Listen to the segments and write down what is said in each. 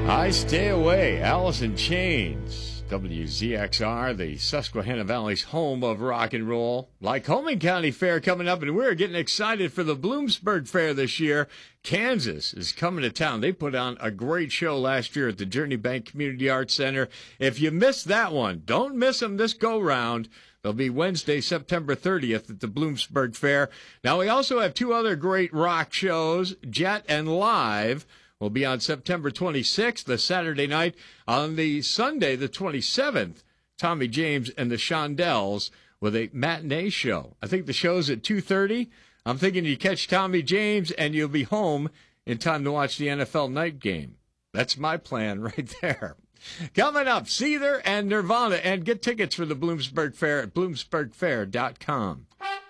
I Stay Away, Alice in Chains. WZXR, the Susquehanna Valley's home of rock and roll. Lycoming County Fair coming up, and we're getting excited for the Bloomsburg Fair this year. Kansas is coming to town. They put on a great show last year at the Journey Bank Community Arts Center. If you missed that one, don't miss them this go-round. They'll be Wednesday, September 30th at the Bloomsburg Fair. Now, we also have two other great rock shows, Jet and Live. Will be on September 26th, the Saturday night. On the Sunday, the 27th, Tommy James and the Shondells with a matinee show. I think the show's at 2:30. I'm thinking you catch Tommy James and you'll be home in time to watch the NFL night game. That's my plan right there. Coming up, Seether and Nirvana. And get tickets for the Bloomsburg Fair at bloomsburgfair.com.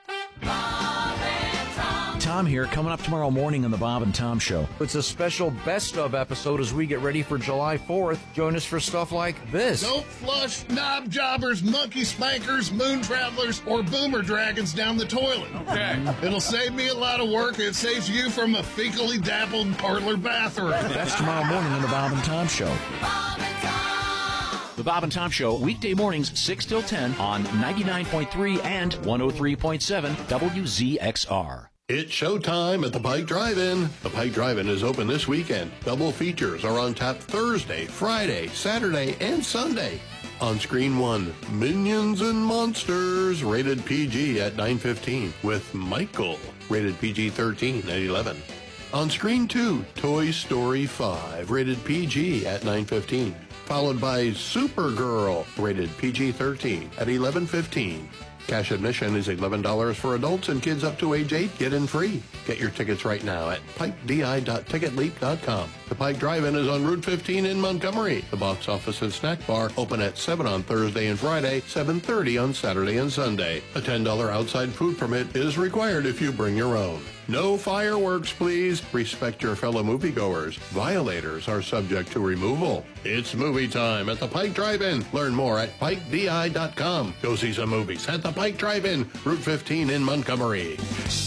Tom here, coming up tomorrow morning on the Bob and Tom Show. It's a special best of episode as we get ready for July 4th. Join us for stuff like this. Don't flush knob jobbers, monkey spankers, moon travelers, or boomer dragons down the toilet. Okay. It'll save me a lot of work. It saves you from a fecally dappled parlor bathroom. That's tomorrow morning on the Bob and Tom Show. Bob and Tom. The Bob and Tom Show, weekday mornings 6 till 10 on 99.3 and 103.7 WZXR. It's showtime at the Pike Drive-In. The Pike Drive-In is open this weekend. Double features are on tap Thursday, Friday, Saturday, and Sunday. On screen 1, Minions and Monsters, rated PG at 9:15, with Michael, rated PG-13 at 11. On screen 2, Toy Story 5, rated PG at 9:15, followed by Supergirl, rated PG-13 at 11:15. Cash admission is $11 for adults, and kids up to age 8 get in free. Get your tickets right now at pikedi.ticketleap.com. The Pike Drive-In is on Route 15 in Montgomery. The box office and snack bar open at 7 on Thursday and Friday, 7:30 on Saturday and Sunday. A $10 outside food permit is required if you bring your own. No fireworks, please. Respect your fellow moviegoers. Violators are subject to removal. It's movie time at the Pike Drive-In. Learn more at pikedi.com. Go see some movies at the Pike Drive-In, Route 15 in Montgomery.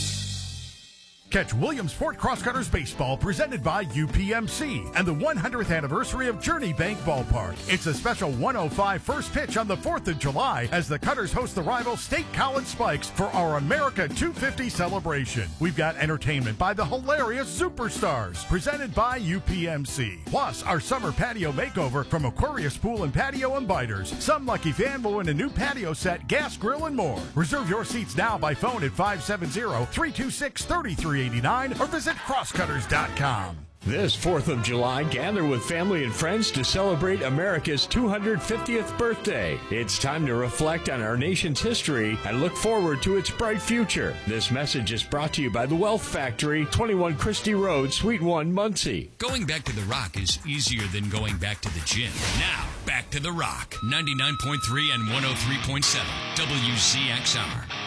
Catch Williams Fort Crosscutters Baseball presented by UPMC and the 100th anniversary of Journey Bank Ballpark. It's a special 105 first pitch on the 4th of July as the Cutters host the rival State College Spikes for our America 250 celebration. We've got entertainment by the hilarious Superstars presented by UPMC. Plus, our summer patio makeover from Aquarius Pool and Patio and Biters. Some lucky fan will win a new patio set, gas grill, and more. Reserve your seats now by phone at 570-326-3389 or visit crosscutters.com. This 4th of July, gather with family and friends to celebrate America's 250th birthday. It's time to reflect on our nation's history and look forward to its bright future. This message is brought to you by the Wealth Factory, 21 Christie Road, Suite 1, Muncie. Going back to the Rock is easier than going back to the gym. Now, back to the Rock. 99.3 and 103.7 WZXR.